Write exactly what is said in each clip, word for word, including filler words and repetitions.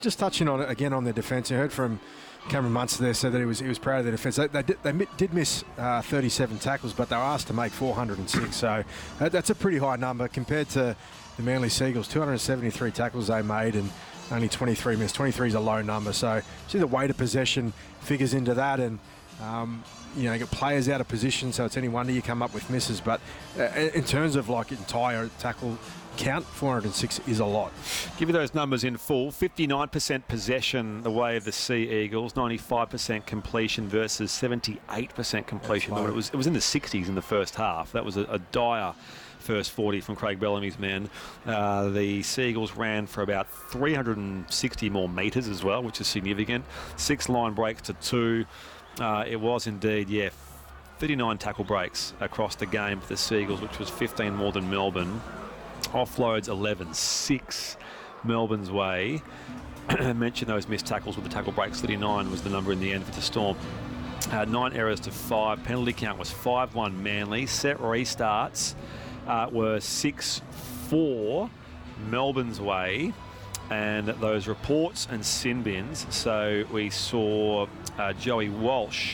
Just touching on it again on their defence, I heard from Cameron Munster there said that he was he was proud of their defence. They, they, did, they did miss uh, thirty-seven tackles, but they were asked to make four hundred six. So that, that's a pretty high number compared to the Manly Seagulls. two hundred seventy-three tackles they made and only twenty-three missed. twenty-three is a low number. So see the weight of possession figures into that, and um, you know, you get players out of position, so it's any wonder you come up with misses. But uh, in terms of like entire tackle count, four hundred six is a lot. Give you those numbers in full. fifty-nine percent possession the way of the Sea Eagles, ninety-five percent completion versus seventy-eight percent completion. It was, it was in the sixties in the first half. That was a, a dire first forty from Craig Bellamy's men. Uh, the Sea Eagles ran for about three hundred sixty more metres as well, which is significant. Six line breaks to two. Uh, it was indeed, yeah, thirty-nine tackle breaks across the game for the Sea Eagles, which was fifteen more than Melbourne. Offloads eleven, six Melbourne's way. I mentioned those missed tackles with the tackle breaks. thirty-nine was the number in the end for the Storm. Uh, nine errors to five. Penalty count was five one Manly. Set restarts uh, were six four Melbourne's way. And those reports and sin bins. So we saw uh, Joey Walsh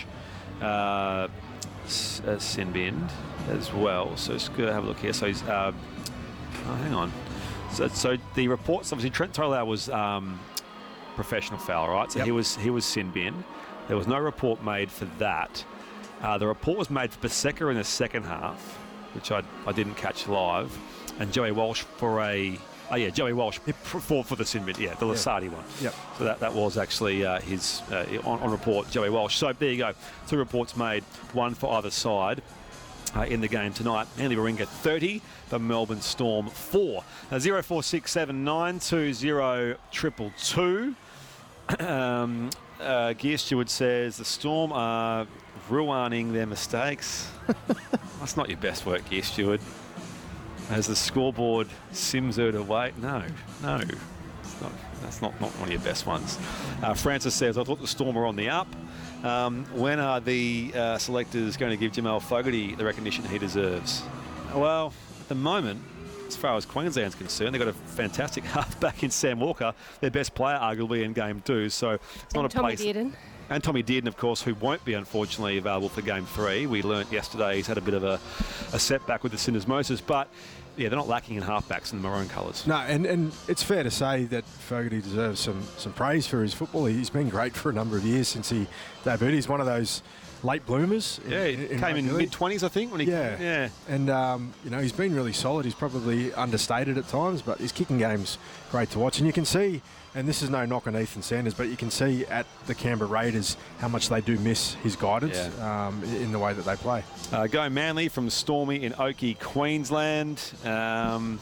uh, s- uh, sin binned as well. So let's go have a look here. So he's. Uh, Oh, hang on. So, so the reports, obviously, Trent Tolau was um, professional foul, right? So yep. he was he was sin bin. There was no report made for that. Uh, the report was made for Paseka in the second half, which I I didn't catch live, and Joey Walsh for a oh yeah Joey Walsh for for the sin bin, yeah, the Lasardi yep. one. Yep. So that that was actually uh, his uh, on, on report, Joey Walsh. So there you go. Two reports made, one for either side. Uh, in the game tonight. Manly Warringah thirty, the Melbourne Storm four. Uh, zero four six seven nine two zero triple two. um, uh, Gear Steward says the Storm are ruining their mistakes. That's not your best work, Gear Steward. As the scoreboard sims it away. No, no. It's not, that's not, not one of your best ones. Uh, Francis says, I thought the Storm were on the up. Um, when are the uh, selectors going to give Jamal Fogarty the recognition he deserves? Well, at the moment, as far as Queensland's concerned, they've got a fantastic halfback in Sam Walker, their best player arguably in game two. So it's and not a Tommy place. Dearden. And Tommy Dearden, of course, who won't be unfortunately available for game three. We learnt yesterday he's had a bit of a, a setback with the syndesmosis, but yeah, they're not lacking in halfbacks in the maroon colours. No, and, and it's fair to say that Fogarty deserves some some praise for his football. He's been great for a number of years since he debuted. He's one of those late bloomers. Yeah, he in, in came in mid-twenties, I think. When he yeah, yeah. And, um, you know, he's been really solid. He's probably understated at times, but his kicking game's great to watch. And you can see, and this is no knock on Ethan Sanders, but you can see at the Canberra Raiders how much they do miss his guidance yeah. um, in the way that they play. Uh, go Manly from Stormy in Oakey, Queensland. Um,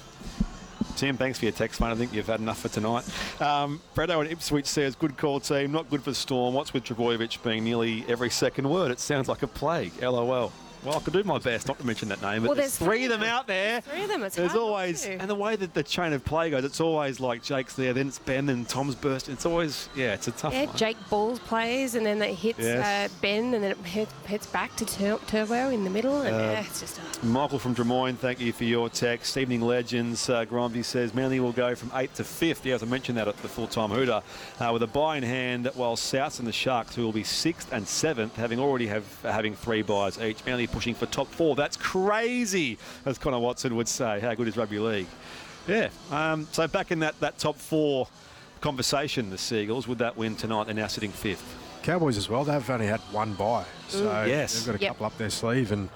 Tim, thanks for your text, mate. I think you've had enough for tonight. Um, Fredo at Ipswich says, good call, team. Not good for Storm. What's with Trbojevic being nearly every second word? It sounds like a plague. L O L. Well, I could do my best not to mention that name, but well, there's, there's three of them out there. Three of them, it's There's hard always, and the way that the chain of play goes, it's always like Jake's there, then it's Ben, and Tom's burst. It's always, yeah, it's a tough yeah, one. Jake Balls plays, and then it hits yes. uh, Ben, and then it hits, hits back to Tur- Turbo in the middle, and uh, yeah, it's just hard. Michael from Drummoyne, thank you for your text. Evening Legends, uh, Gromby says, Manly will go from eighth to fifth. Yeah, as I mentioned that at the full-time Hooter, uh, with a bye in hand, while Souths and the Sharks, who will be sixth and seventh, having already have having three byes each. Manly pushing for top four. That's crazy, as Connor Watson would say. How good is rugby league? Yeah. Um, so back in that, that top four conversation, the Seagulls, with that win tonight, they're now sitting fifth. Cowboys as well, they've only had one bye. So mm. yes. they've got a yep. couple up their sleeve. And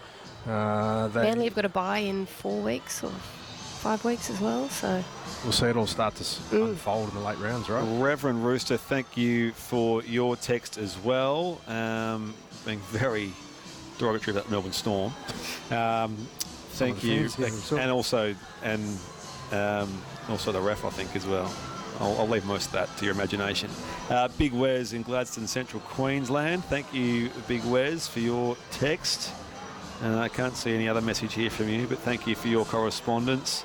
uh, they, Manly have got a bye in four weeks or five weeks as well. So we'll see it all start to mm. unfold in the late rounds, right? Reverend Rooster, thank you for your text as well. Um, being very derogatory about Melbourne Storm. Um, thank you, fans, yeah, and also and um, also the ref, I think, as well. I'll, I'll leave most of that to your imagination. Uh, Big Wes in Gladstone, Central Queensland. Thank you, Big Wes, for your text. Uh, I can't see any other message here from you, but thank you for your correspondence.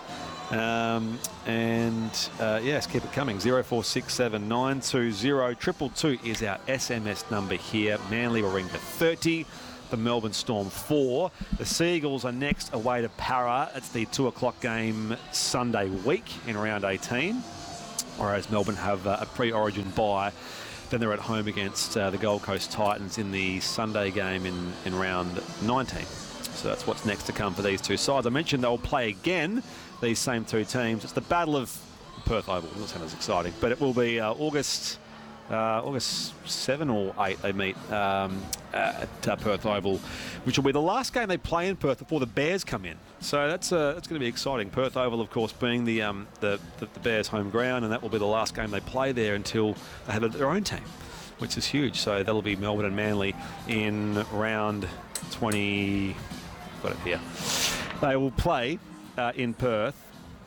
Um, and uh, yes, keep it coming. zero four six seven nine two zero triple two is our S M S number here. Manly Warringah thirty. The Melbourne Storm four. The Seagulls are next away to Para. It's the two o'clock game Sunday week in round eighteen. whereas Melbourne have uh, a pre-origin bye. Then they're at home against uh, the Gold Coast Titans in the Sunday game in, in round nineteen. So that's what's next to come for these two sides. I mentioned they'll play again, these same two teams. It's the Battle of Perth Oval. It doesn't sound as exciting, but it will be uh, August uh, August seventh or eighth they meet um, at uh, Perth Oval, which will be the last game they play in Perth before the Bears come in. So that's uh, that's going to be exciting. Perth Oval, of course, being the, um, the, the the Bears' home ground, and that will be the last game they play there until they have their own team, which is huge. So that'll be Melbourne and Manly in round twenty. Got it here. They will play uh, in Perth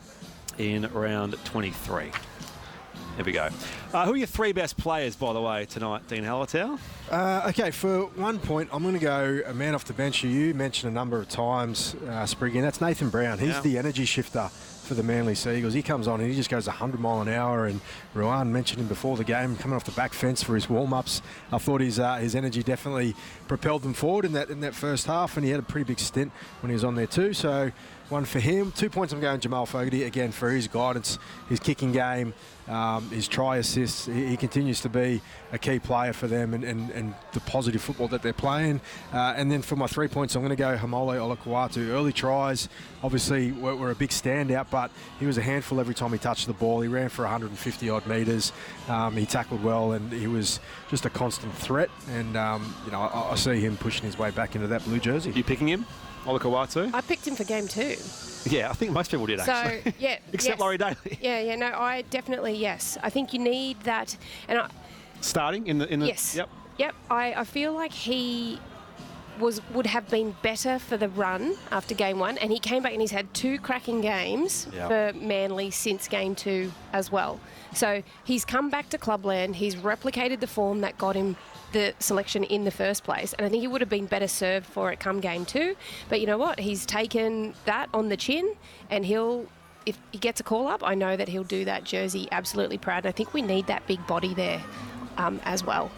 in round twenty-three. There we go. Uh, who are your three best players, by the way, tonight, Dean Hallertau? Uh, okay, for one point, I'm going to go a man off the bench who you mentioned a number of times, uh, Spriggy, and that's Nathan Brown. He's Yeah. the energy shifter for the Manly Seagulls. He comes on and he just goes one hundred mile an hour, and Ruan mentioned him before the game, coming off the back fence for his warm-ups. I thought his uh, his energy definitely propelled them forward in that in that first half, and he had a pretty big stint when he was on there too. So one for him. Two points I'm going Jamal Fogarty, again, for his guidance, his kicking game, um, his try assists. He, he continues to be a key player for them, and, and, and the positive football that they're playing. Uh, and then for my three points, I'm going to go Hamole Olakuatu. Early tries, obviously, were, were a big standout, but he was a handful every time he touched the ball. He ran for one hundred fifty odd metres. Um, he tackled well, and he was just a constant threat. And, um, you know, I, I see him pushing his way back into that blue jersey. You picking him, Olakau'atu? I picked him for game two. Yeah, I think most people did, actually. So, yeah. Except yes. Laurie Daly. Yeah, yeah, no, I definitely, yes. I think you need that. And I, Starting in the... In the yes. Yep. Yep. I, I feel like he was would have been better for the run after game one, and he came back and he's had two cracking games Yep. for Manly since game two as well. So he's come back to Clubland, he's replicated the form that got him the selection in the first place, and I think he would have been better served for it come game two. But you know what? He's taken that on the chin, and he'll, if he gets a call up, I know that he'll do that jersey absolutely proud. And I think we need that big body there um, as well.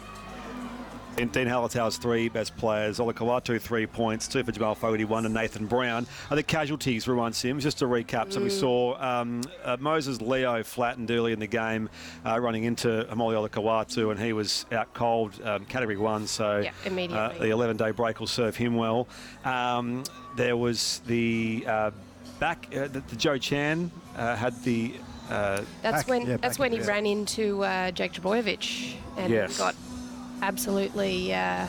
And Dean Hallertau's three best players. Olakau'atu, three points, two for Jamal Fogarty, one, and Nathan Brown. Are the casualties, Ruan Sims? Just to recap, mm. so we saw um, uh, Moses Leo flattened early in the game, uh, running into Hamole Olakau'atu, and he was out cold, um, category one, so yeah, immediately. Uh, the eleven-day break will serve him well. Um, there was the uh, back, uh, the, the Joe Chan uh, had the... Uh, that's back, when yeah, that's back, when he yeah. ran into uh, Jake Trbojevic and yes. got absolutely uh,